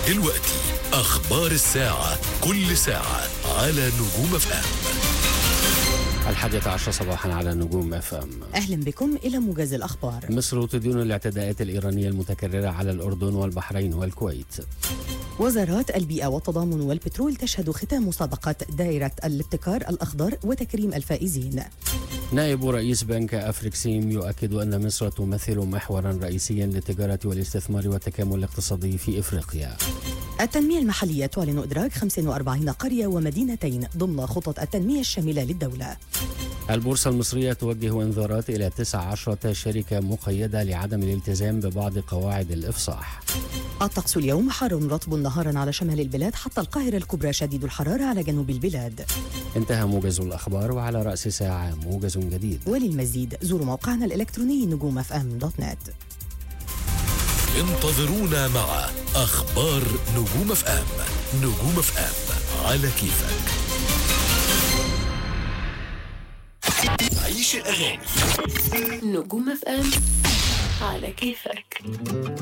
دلوقتي أخبار الساعة، كل ساعة على نجوم FM. 11 صباحا على نجوم FM. أهلا بكم إلى موجز الأخبار. مصر تدين الاعتداءات الإيرانية المتكررة على الأردن والبحرين والكويت. وزارات البيئة والتضامن والبترول تشهد ختام مسابقة دائرة الابتكار الأخضر وتكريم الفائزين. نائب رئيس بنك أفريكسيم يؤكد أن مصر تمثل محورا رئيسيا للتجارة والاستثمار والتكامل الاقتصادي في إفريقيا. التنمية المحلية تعلن إدراج 45 قرية ومدينتين ضمن خطط التنمية الشاملة للدولة. البورصة المصرية توجه انذارات إلى 19 شركة مقيدة لعدم الالتزام ببعض قواعد الإفصاح. الطقس اليوم حار رطب نهارا على شمال البلاد، حتى القاهرة الكبرى شديد الحرارة على جنوب البلاد. انتهى موجز الأخبار، وعلى رأس ساعة موجز جديد. وللمزيد زوروا موقعنا الإلكتروني نجومfm.net. انتظرونا مع أخبار نجوم FM. نجوم FM على كيفك. عيش الأغاني. نجوم FM على كيفك.